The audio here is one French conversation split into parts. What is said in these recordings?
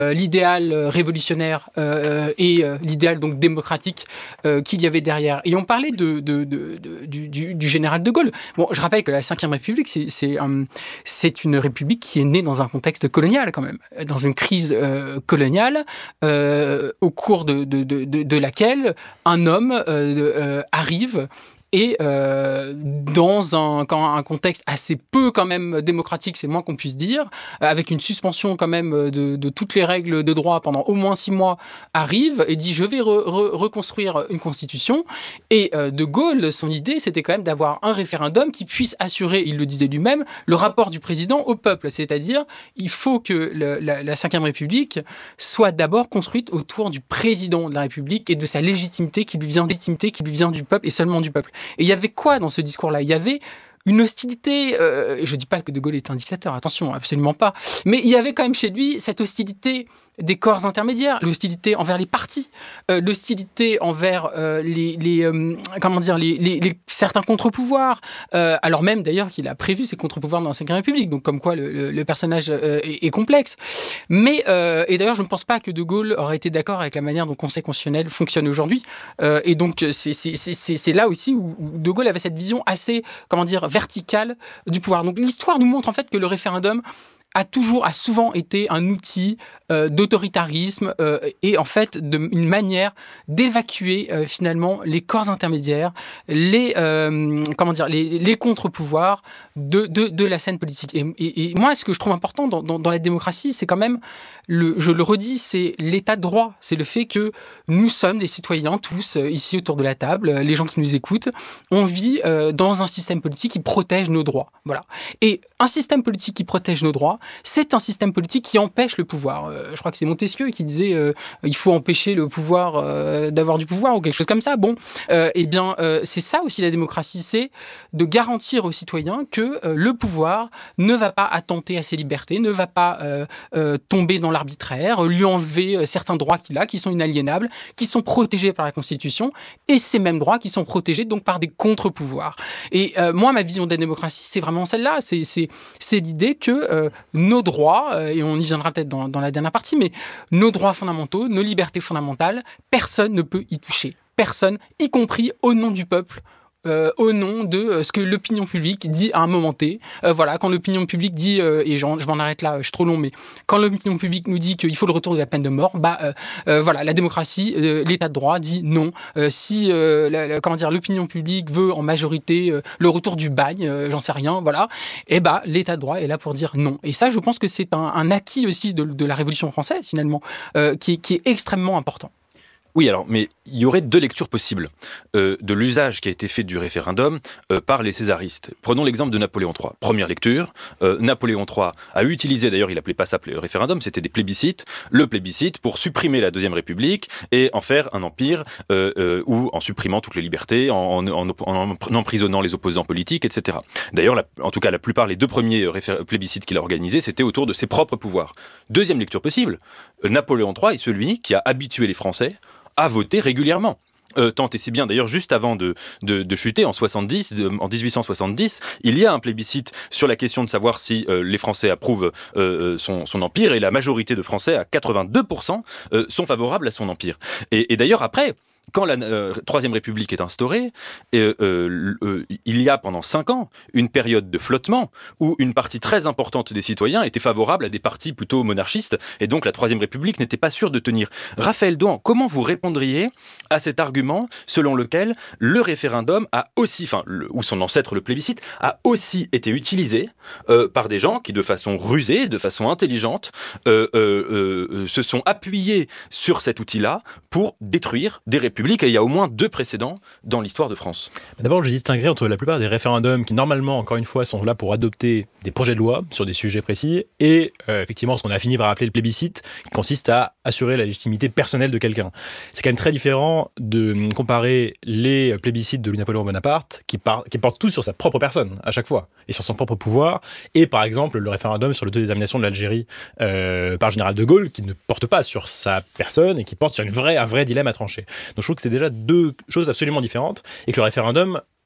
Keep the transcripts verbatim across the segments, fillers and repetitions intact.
l'idéal révolutionnaire euh, et euh, l'idéal donc démocratique euh, qu'il y avait derrière. Et on parlait de, de, de, de, du, du, du général de Gaulle. Bon, je rappelle que la cinquième République, c'est, c'est, um, c'est une république qui est née dans un contexte colonial quand même, dans une crise euh, coloniale euh, au cours de, de, de, de, de laquelle un homme euh, euh, arrive et euh, dans un, quand, un contexte assez peu quand même démocratique, c'est le moins qu'on puisse dire, avec une suspension quand même de, de toutes les règles de droit pendant au moins six mois, arrive et dit je vais re, re, reconstruire une constitution. Et euh, de Gaulle, son idée, c'était quand même d'avoir un référendum qui puisse assurer, il le disait lui-même, le rapport du président au peuple. C'est-à-dire, il faut que le, la, la cinquième République soit d'abord construite autour du président de la République et de sa légitimité qui lui vient, légitimité qui lui vient du peuple et seulement du peuple. Et il y avait quoi dans ce discours-là ? Il y avait une hostilité, euh, je ne dis pas que De Gaulle est un dictateur, attention, absolument pas, mais il y avait quand même chez lui cette hostilité des corps intermédiaires, l'hostilité envers les partis, euh, l'hostilité envers euh, les, les, euh, comment dire, les, les, les, certains contre-pouvoirs, euh, alors même d'ailleurs qu'il a prévu ces contre-pouvoirs dans la cinquième République, donc comme quoi le, le, le personnage euh, est, est complexe. Mais, euh, et d'ailleurs je ne pense pas que De Gaulle aurait été d'accord avec la manière dont le Conseil constitutionnel fonctionne aujourd'hui, euh, et donc c'est, c'est, c'est, c'est là aussi où, où De Gaulle avait cette vision assez, comment dire, verticale du pouvoir. Donc l'histoire nous montre en fait que le référendum a toujours, a souvent été un outil euh, d'autoritarisme euh, et en fait de, une manière d'évacuer euh, finalement les corps intermédiaires, les euh, comment dire, les, les contre-pouvoirs de, de, de la scène politique. Et, et, et moi, ce que je trouve important dans, dans, dans la démocratie, c'est quand même, le, je le redis, c'est l'état de droit. C'est le fait que nous sommes des citoyens, tous euh, ici autour de la table, euh, les gens qui nous écoutent, on vit euh, dans un système politique qui protège nos droits. Voilà. Et un système politique qui protège nos droits, c'est un système politique qui empêche le pouvoir. Euh, je crois que c'est Montesquieu qui disait euh, il faut empêcher le pouvoir euh, d'avoir du pouvoir ou quelque chose comme ça. Bon, euh, eh bien, euh, c'est ça aussi la démocratie, c'est de garantir aux citoyens que euh, le pouvoir ne va pas attenter à ses libertés, ne va pas euh, euh, tomber dans l'arbitraire, lui enlever euh, certains droits qu'il a, qui sont inaliénables, qui sont protégés par la Constitution, et ces mêmes droits qui sont protégés donc par des contre-pouvoirs. Et euh, moi, ma vision de la démocratie, c'est vraiment celle-là. C'est, c'est, c'est l'idée que euh, nos droits, euh, et on y viendra peut-être dans, dans la dernière partie, mais nos droits fondamentaux, nos libertés fondamentales, personne ne peut y toucher. Personne, y compris au nom du peuple, Euh, au nom de euh, ce que l'opinion publique dit à un moment T. Euh, voilà, quand l'opinion publique dit, euh, et je m'en arrête là, je suis trop long, mais quand l'opinion publique nous dit qu'il faut le retour de la peine de mort, bah euh, euh, voilà, la démocratie, euh, l'état de droit dit non. Euh, si euh, la, la, comment dire, l'opinion publique veut en majorité euh, le retour du bagne, euh, j'en sais rien, voilà, et bah l'état de droit est là pour dire non. Et ça, je pense que c'est un, un acquis aussi de, de la Révolution française finalement, euh, qui, qui est extrêmement important. Oui, alors, mais il y aurait deux lectures possibles euh, de l'usage qui a été fait du référendum euh, par les césaristes. Prenons l'exemple de Napoléon trois. Première lecture, euh, Napoléon trois a utilisé, d'ailleurs il n'appelait pas ça référendum, c'était des plébiscites, le plébiscite pour supprimer la Deuxième République et en faire un empire euh, euh, ou en supprimant toutes les libertés, en, en, en, en emprisonnant les opposants politiques, et cetera. D'ailleurs, la, en tout cas, la plupart, les deux premiers réfé- plébiscites qu'il a organisés, c'était autour de ses propres pouvoirs. Deuxième lecture possible, Napoléon trois est celui qui a habitué les Français à voter régulièrement. Euh, tant et si bien, d'ailleurs, juste avant de, de, de chuter, en, soixante-dix, de, en dix-huit cent soixante-dix, il y a un plébiscite sur la question de savoir si euh, les Français approuvent euh, son, son empire, et la majorité de Français, à quatre-vingt-deux pour cent, euh, sont favorables à son empire. Et, et d'ailleurs, après, quand la euh, Troisième République est instaurée, euh, euh, euh, il y a pendant cinq ans une période de flottement où une partie très importante des citoyens était favorable à des partis plutôt monarchistes, et donc la Troisième République n'était pas sûre de tenir. Raphaël Douan, comment vous répondriez à cet argument selon lequel le référendum a aussi, enfin, le, ou son ancêtre le plébiscite, a aussi été utilisé euh, par des gens qui, de façon rusée, de façon intelligente, euh, euh, euh, se sont appuyés sur cet outil-là pour détruire des républiques? Et il y a au moins deux précédents dans l'histoire de France. D'abord, je distinguerai entre la plupart des référendums qui, normalement, encore une fois, sont là pour adopter des projets de loi sur des sujets précis et, euh, effectivement, ce qu'on a fini par appeler le plébiscite, qui consiste à assurer la légitimité personnelle de quelqu'un. C'est quand même très différent de comparer les plébiscites de Napoléon Bonaparte, qui, par- qui portent tous sur sa propre personne, à chaque fois, et sur son propre pouvoir, et, par exemple, le référendum sur l'autodétermination de l'Algérie euh, par le général de Gaulle, qui ne porte pas sur sa personne et qui porte sur une vraie, un vrai dilemme à trancher. Donc, je trouve que c'est déjà deux choses absolument différentes et que le référendum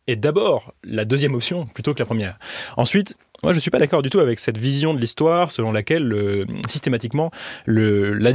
est d'abord la deuxième option plutôt que la première. Ensuite, moi je ne suis pas d'accord du tout avec cette vision de l'histoire selon laquelle euh, systématiquement le, la